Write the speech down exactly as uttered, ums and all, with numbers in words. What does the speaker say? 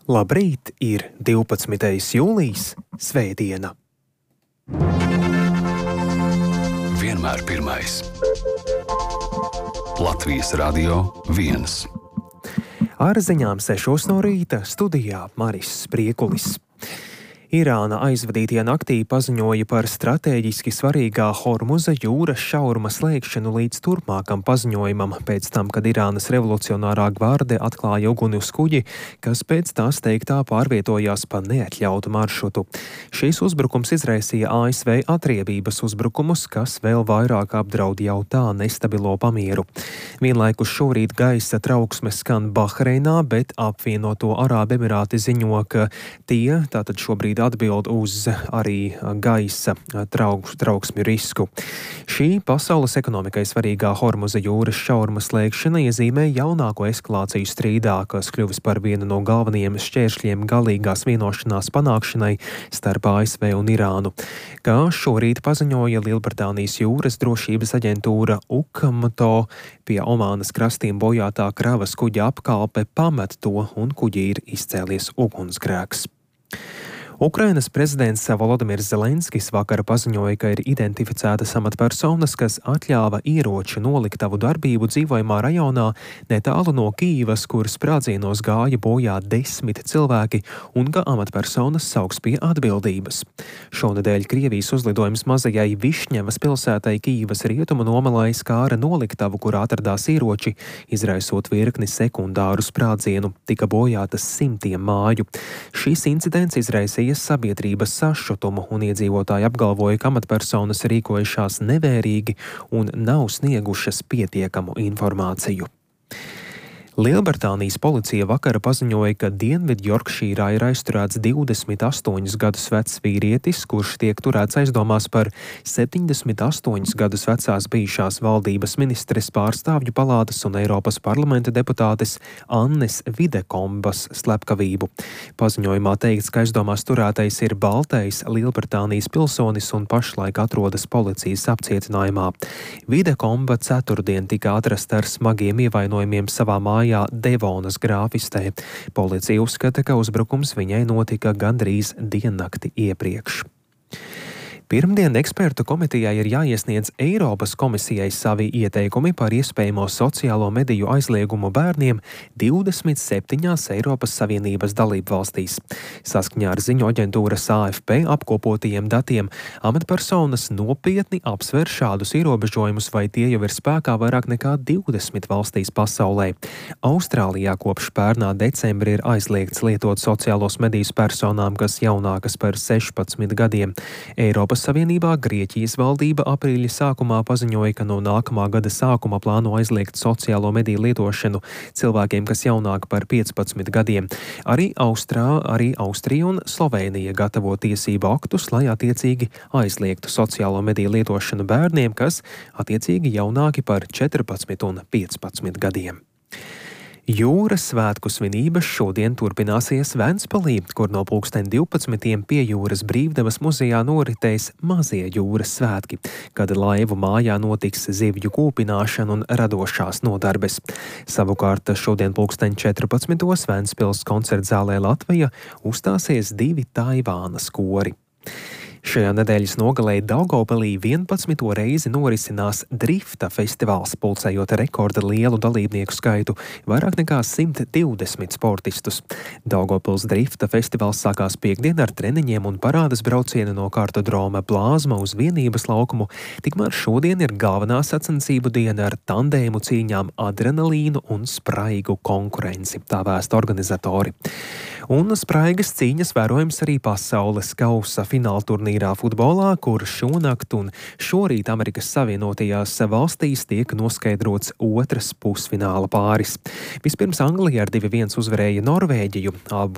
Labrīt, ir divpadsmitais jūlijs, svētdiena. Vienmēr pirmais. Latvijas radio viens. Ar ziņām sešos no rīta studijā Maris Spriekulis. Irāna aizvadītajā naktī paziņoja par stratēģiski svarīgā Hormuza jūras šauruma slēgšanu līdz turpmākam paziņojumam, pēc tam, kad Irānas revolucionārā gvarde atklāja uguni uz kuģi, kas pēc tās teiktā pārvietojās pa neatļautu maršrutu. Šīs uzbrukums izraisīja A S V atriebības uzbrukumus, kas vēl vairāk apdraud jau tā nestabilo pamieru. Vienlaikus šorīt gaisa trauksme skan Bahreinā, bet apvienoto Arābu Emirāti ziņo, ka tie tātad šobrīd atbild uz arī gaisa trauks, trauksmju risku. Šī pasaules ekonomikai svarīgā Hormuza jūras šauruma slēgšana iezīmē jaunāko eskalāciju strīdā, kas kļuvis par vienu no galvenajiem šķēršļiem galīgās vienošanās panākšanai starp A S V un Irānu. Kā šorīt paziņoja Lielbritānijas jūras drošības aģentūra U K M T O, pie Omānas krastiem bojātā kravas kuģa apkalpe pamet to un kuģī ir izcēlies ugunsgrēks. Ukrainas prezidents Volodimirs Zelenskis vakar paziņoja, ka ir identificētas amatpersonas, kas atļāva ieroču noliktavu darbību dzīvojamā rajonā netālu no Kīivas, kur sprādzienos gāja bojā desmit cilvēki, un ka amatpersonas sauks pie atbildības. Šonedēļ Krievijas uzlidojums mazajai Višņevas pilsētai Kīivas rietumu nomalai skāra noliktavu, kur atradās ieroči, izraisot virkni sekundāru sprādzienu, tika bojātas simtiem māju. Šis incidents izraisīja sabiedrības sašutumu, un iedzīvotāji apgalvoja, ka amatpersonas rīkojušās nevērīgi un nav sniegušas pietiekamu informāciju. Lielbritānijas policija vakar paziņoja, ka Dienvidjorkšīrā ir aizturēts divdesmit astoņus gadus vecs vīrietis, kurš tiek turēts aizdomās par septiņdesmit astoņus gadus vecās bijušās valdības ministres pārstāvju palātas un Eiropas parlamenta deputātes Annes Videkombas slepkavību. Paziņojumā teikts, ka aizdomās turētais ir baltais Lielbritānijas pilsonis un pašlaik atrodas policijas apcietinājumā. Videkomba ceturtdien tika atrasta ar smagiem ievainojumiem savā mājā Devonas grāfistē. Policija uzskata, ka uzbrukums viņai notika gandrīz diennakti iepriekš. Pirmdien ekspertu komitejai ir jāiesniedz Eiropas komisijai savi ieteikumi par iespējamo sociālo mediju aizliegumu bērniem divdesmit septiņās Eiropas Savienības dalību valstīs. Saskaņā ar ziņu aģentūras A F P apkopotajiem datiem, amatpersonas nopietni apsver šādus ierobežojumus, vai tie jau ir spēkā vairāk nekā divdesmit valstīs pasaulē. Austrālijā kopš pērnā decembra ir aizliegts lietot sociālos medijus personām, kas jaunākas par sešpadsmit gadiem. Eiropas Savienībā Grieķijas valdība aprīļa sākumā paziņoja, ka no nākamā gada sākuma plāno aizliegt sociālo mediju lietošanu cilvēkiem, kas jaunāki par piecpadsmit gadiem. Arī Austrā, arī Austrija un Slovēnija gatavo tiesību aktus, lai attiecīgi aizliegtu sociālo mediju lietošanu bērniem, kas attiecīgi jaunāki par četrpadsmit un piecpadsmit gadiem. Jūras svētku svinības šodien turpināsies Ventspilī, kur no pulksten divpadsmitiem pie jūras brīvdabas muzejā noritēs mazie jūras svētki, kad laivu mājā notiks zivju kūpināšana un radošās nodarbes. Savukārt šodien pulksten četrpadsmitos Ventspils koncertzālē Latvija uzstāsies divi Taivānas kori. Šajā nedēļas nogalē Daugavpilī vienpadsmito reizi norisinās drifta festivāls, pulcējot rekorda lielu dalībnieku skaitu – vairāk nekā simt divdesmit sportistus. Daugavpils drifta festivāls sākās piekdien ar treniņiem un parādes braucienu no kartodroma Plāzma uz Vienības laukumu, tikmēr šodien ir galvenā sacensību diena ar tandēmu cīņām, adrenalīnu un spraigu konkurenci, tā vēsta organizatori. Un spraigas cīņas vērojams arī pasaules kausa fināla turnīrā futbolā, kur šonakt un šorīt Amerikas Savienotajās valstīs tiek noskaidrots otras pusfināla pāris. Vispirms Anglija ar divi viens uzvarēja Norvēģiju. Abu